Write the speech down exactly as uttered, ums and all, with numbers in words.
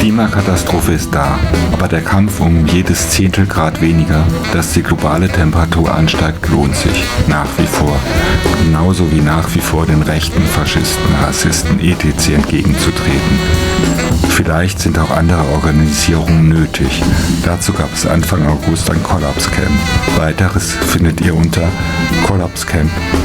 Klimakatastrophe ist da, aber der Kampf um jedes Zehntelgrad weniger, dass die globale Temperatur ansteigt, lohnt sich nach wie vor. Genauso wie nach wie vor den Rechten, Faschisten, Rassisten et cetera entgegenzutreten. Vielleicht sind auch andere Organisierungen nötig. Dazu gab es Anfang August ein Collapse Camp. Weiteres findet ihr unter collapse camp